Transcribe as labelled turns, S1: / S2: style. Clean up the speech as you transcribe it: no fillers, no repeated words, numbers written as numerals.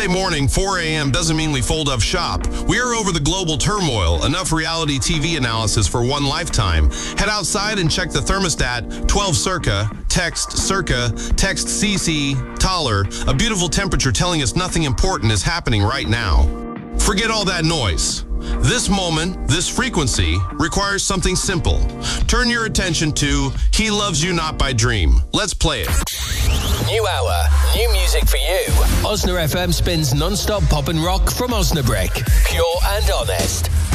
S1: Monday morning, 4 a.m. doesn't mean we fold up shop. We are over the global turmoil. Enough reality TV analysis for one lifetime. Head outside and check the thermostat. 12 circa. Text CC, taller. A beautiful temperature telling us nothing important is happening right now. Forget all that noise. This moment, this frequency, requires something simple. Turn your attention to He Loves You Not by Dream. Let's play it.
S2: New hour, new music for you. Osna FM spins non-stop pop and rock from Osnabrück. Pure and honest.